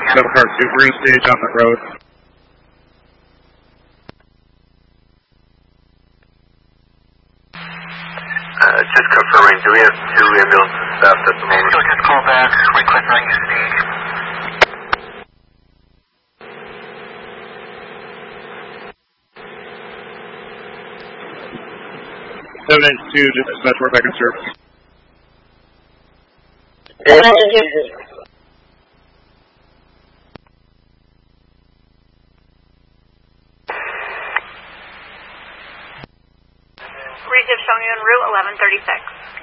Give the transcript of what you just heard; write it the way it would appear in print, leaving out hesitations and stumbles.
Shuttle car 2, we're going to stage on the road. Just confirming, do we have 2 ambulances staffed at the moment? So just call back, requesting you stage. 782, just dispatch, we're back in service. 782. Receive showing you en route 1136.